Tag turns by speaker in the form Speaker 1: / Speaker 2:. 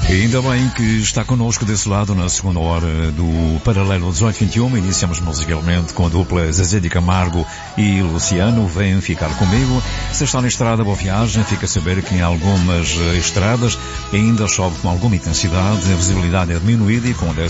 Speaker 1: Ainda bem que está connosco desse lado na segunda hora do Paralelo 1821. Iniciamos musicalmente com a dupla Zezé de Camargo e Luciano. Vem ficar comigo. Se está na estrada, boa viagem. Fica a saber que em algumas estradas ainda chove com alguma intensidade. A visibilidade é diminuída e com 10